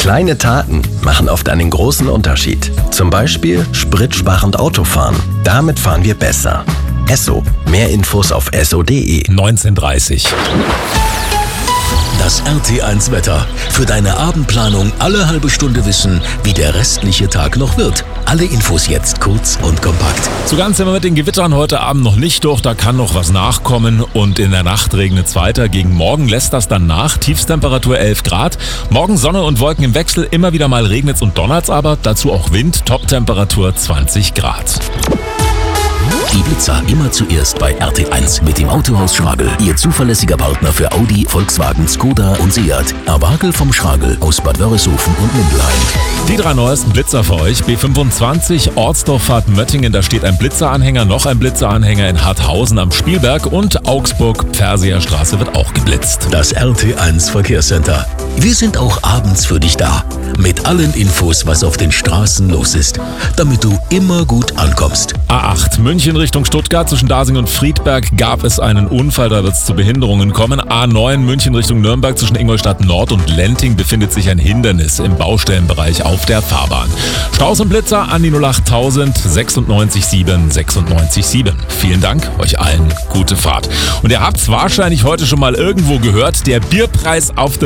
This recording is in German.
Kleine Taten machen oft einen großen Unterschied. Zum Beispiel spritsparend Autofahren. Damit fahren wir besser. Esso. Mehr Infos auf esso.de. 19:30. Das RT1 Wetter. Für deine Abendplanung alle halbe Stunde wissen, wie der restliche Tag noch wird. Alle Infos jetzt kurz und kompakt. So ganz sind wir mit den Gewittern heute Abend noch nicht durch, da kann noch was nachkommen und in der Nacht regnet es weiter. Gegen morgen lässt das dann nach, Tiefstemperatur 11 Grad. Morgen Sonne und Wolken im Wechsel, immer wieder mal regnet's und donnert's aber, dazu auch Wind, Toptemperatur 20 Grad. Die Blitzer immer zuerst bei RT1 mit dem Autohaus Schragel. Ihr zuverlässiger Partner für Audi, Volkswagen, Skoda und Seat. Awagel vom Schragel aus Bad Wörishofen und Mindelheim. Die 3 neuesten Blitzer für euch. B25 Ortsdorffahrt Möttingen, da steht ein Blitzeranhänger, noch ein Blitzeranhänger in Harthausen am Spielberg und Augsburg-Pfersierstraße wird auch geblitzt. Das RT1 Verkehrscenter. Wir sind auch abends für dich da. Mit allen Infos, was auf den Straßen los ist. Damit du immer gut ankommst. A8 München Richtung Stuttgart, zwischen Dasing und Friedberg gab es einen Unfall, da wird es zu Behinderungen kommen. A9 München Richtung Nürnberg, zwischen Ingolstadt Nord und Lenting befindet sich ein Hindernis im Baustellenbereich auf der Fahrbahn. Staus und Blitzer an die 08000 96 7 96 7. Vielen Dank, euch allen gute Fahrt. Und ihr habt es wahrscheinlich heute schon mal irgendwo gehört, der Bierpreis auf der